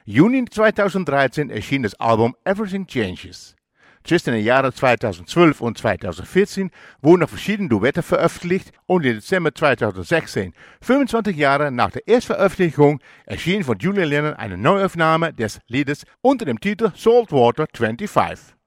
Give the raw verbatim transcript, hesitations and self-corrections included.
Juni zweitausenddreizehn erschien das Album Everything Changes. Zwischen den Jahren zweitausendzwölf und zweitausendvierzehn wurden noch verschiedene Duette veröffentlicht und im Dezember zweitausendsechzehn, fünfundzwanzig Jahre nach der Erstveröffentlichung, erschien von Julian Lennon eine Neuaufnahme des Liedes unter dem Titel Saltwater fünfundzwanzig.